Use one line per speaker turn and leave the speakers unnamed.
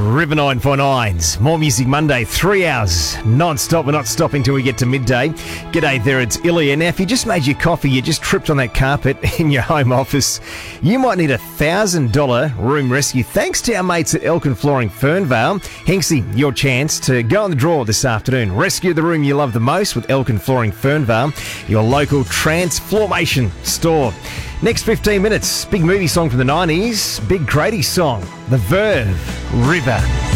River 949s. More Music Monday, 3 hours non-stop. We're not stopping till we get to midday. G'day there, it's Ilya. Now, if you just made your coffee, you just tripped on that carpet in your home office, you might need a $1,000 room rescue thanks to our mates at Elkin Flooring Fernvale. Hinksy, your chance to go on the draw this afternoon. Rescue the room you love the most with Elkin Flooring Fernvale, your local transformation store. Next 15 minutes, big movie song from the 90s, Big Grady song, The Verve, River.